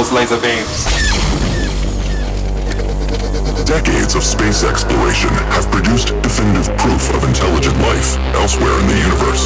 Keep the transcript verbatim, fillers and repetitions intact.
those laser beams. Decades of space exploration have produced definitive proof of intelligent life elsewhere in the universe.